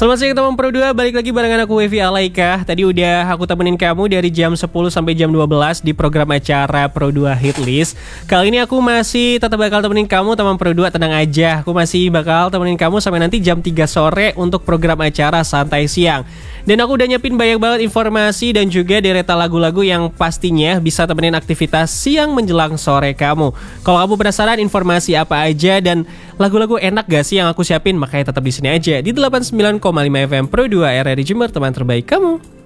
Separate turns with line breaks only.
Selamat siang teman Pro 2, balik lagi barengan aku Evi Alaika. Tadi udah aku temenin kamu dari jam 10 sampai jam 12 di program acara Pro 2 Hitlist. Kali ini aku masih tetap bakal temenin kamu teman Pro 2, tenang aja. Aku masih bakal temenin kamu sampai nanti jam 3 sore untuk program acara Santai Siang. Dan aku udah nyiapin banyak banget informasi dan juga deretan lagu-lagu yang pastinya bisa temenin aktivitas siang menjelang sore kamu. Kalau kamu penasaran informasi apa aja dan lagu-lagu enak gak sih yang aku siapin, makanya tetap di sini aja di 89,5 FM Pro 2 RRI Jember, teman terbaik kamu.